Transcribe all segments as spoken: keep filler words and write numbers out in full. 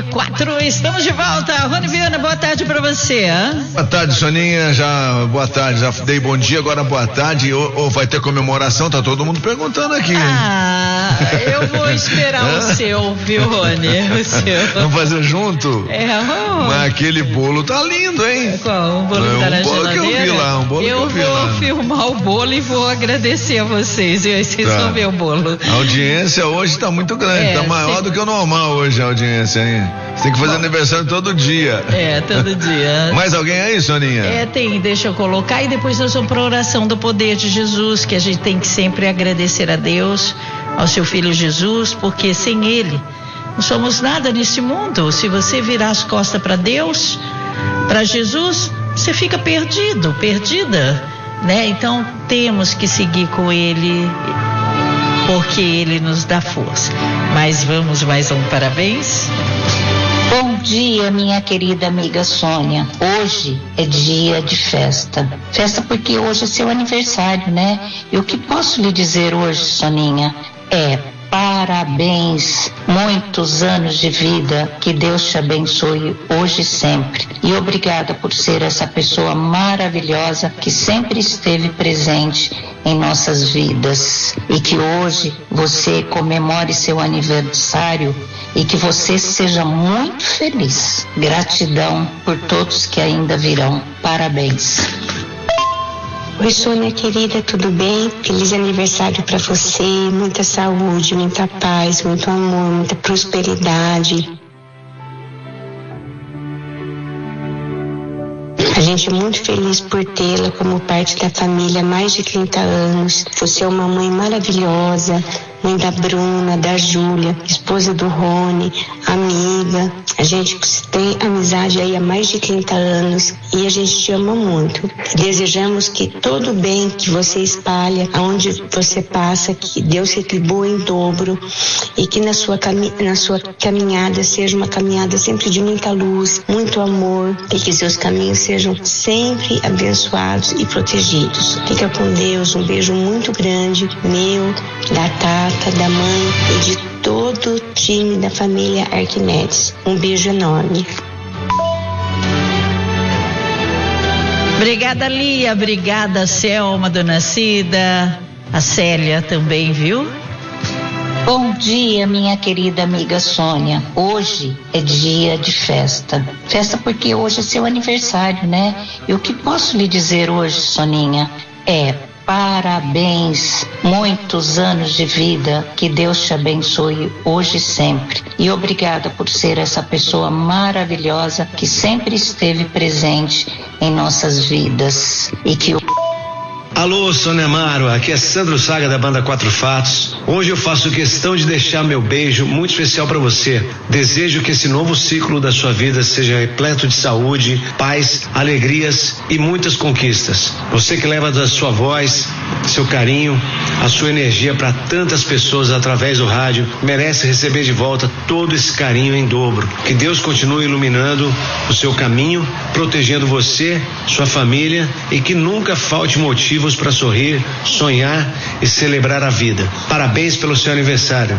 e quatro, estamos de volta. Rony Viana, boa tarde pra você. Hein? Boa tarde, Soninha, já, boa tarde, já dei bom dia, agora boa tarde, ou, ou vai ter comemoração, tá todo mundo perguntando aqui. Ah, eu vou esperar o seu, viu, Rony? O seu. Vamos fazer junto? É, vamos. Mas aquele bolo tá lindo, hein? Qual? Um bolo que tá na um bolo geladeira? que eu vi lá, um bolo eu que eu vi vou lá. filmar o bolo e vou agradecer a vocês, e aí vocês tá. vão ver o bolo. A audiência hoje tá muito grande, é, tá maior sim. do que o normal hoje a audiência, hein? Você tem que fazer Bom, aniversário todo dia. É, todo dia. Mais alguém aí, Soninha? É, tem, deixa eu colocar, e depois nós vamos para a oração do poder de Jesus, que a gente tem que sempre agradecer a Deus, ao seu Filho Jesus, porque sem Ele não somos nada nesse mundo. Se você virar as costas para Deus, para Jesus, você fica perdido, perdida, né? Então temos que seguir com Ele, porque Ele nos dá força. Mas vamos mais um parabéns. Bom dia, minha querida amiga Sônia. Hoje é dia de festa. Festa porque hoje é seu aniversário, né? E o que posso lhe dizer hoje, Soninha, é parabéns, muitos anos de vida, que Deus te abençoe hoje e sempre. E obrigada por ser essa pessoa maravilhosa que sempre esteve presente em nossas vidas. E que hoje você comemore seu aniversário e que você seja muito feliz. Gratidão por todos que ainda virão. Parabéns. Oi, Sônia querida, tudo bem? Feliz aniversário para você, muita saúde, muita paz, muito amor, muita prosperidade. A gente é muito feliz por tê-la como parte da família há mais de trinta anos. Você é uma mãe maravilhosa, mãe da Bruna, da Júlia, esposa do Rony, amiga. A gente tem amizade aí há mais de trinta anos e a gente te ama muito. Desejamos que todo o bem que você espalha, aonde você passa, que Deus retribua em dobro e que na sua, cami- na sua caminhada seja uma caminhada sempre de muita luz, muito amor e que seus caminhos sejam sempre abençoados e protegidos. Fica com Deus, um beijo muito grande, meu, da Tata, da mãe e de todo o time da família Arquimedes. Um beijo enorme. Obrigada, Lia, obrigada, Selma, Dona Cida, a Célia também, viu? Bom dia, minha querida amiga Sônia. Hoje é dia de festa. Festa porque hoje é seu aniversário, né? E o que posso lhe dizer hoje, Soninha, é parabéns, muitos anos de vida, que Deus te abençoe hoje e sempre. E obrigada por ser essa pessoa maravilhosa que sempre esteve presente em nossas vidas. E que Alô, Sônia Amaro, aqui é Sandro Saga da banda Quatro Fatos. Hoje eu faço questão de deixar meu beijo muito especial para você. Desejo que esse novo ciclo da sua vida seja repleto de saúde, paz, alegrias e muitas conquistas. Você que leva da sua voz, seu carinho, a sua energia para tantas pessoas através do rádio, merece receber de volta todo esse carinho em dobro. Que Deus continue iluminando o seu caminho, protegendo você, sua família e que nunca falte motivo para sorrir, sonhar e celebrar a vida. Parabéns pelo seu aniversário.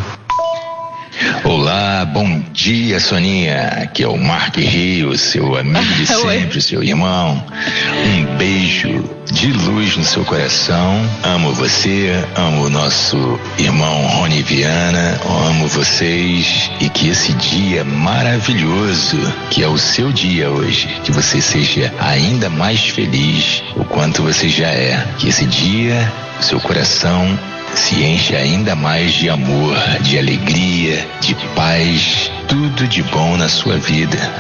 Olá, bom dia, Soninha. Aqui é o Mark Rio, seu amigo de sempre, seu irmão. Um beijo de luz no seu coração. Amo você, amo o nosso irmão Rony Viana, amo vocês e que esse dia maravilhoso, que é o seu dia hoje, que você seja ainda mais feliz o quanto você já é. Que esse dia, o seu coração se enche ainda mais de amor, de alegria, de paz, tudo de bom na sua vida.